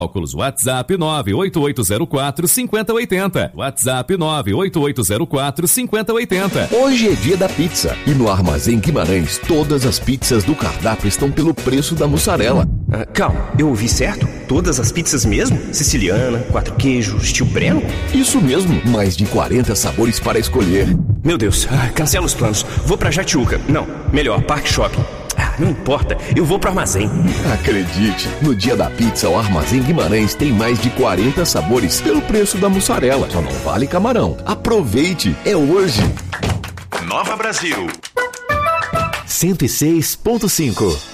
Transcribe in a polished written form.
Óculos WhatsApp 98804-5080. WhatsApp 98804-5080. Hoje é dia da pizza e no Armazém Guimarães todas as pizzas do cardápio estão pelo preço da mussarela. Calma, eu ouvi certo? Todas as pizzas mesmo? Siciliana, 4 queijos, estilo Breno? Isso mesmo, mais de 40 sabores para escolher. Meu Deus, cancela os planos. Vou pra Jatiuca. Não, melhor, Parque Shopping. Não importa, eu vou pro Armazém. Acredite, no dia da pizza, o Armazém Guimarães tem mais de 40 sabores pelo preço da mussarela. Só não vale camarão. Aproveite, é hoje. Nova Brasil 106.5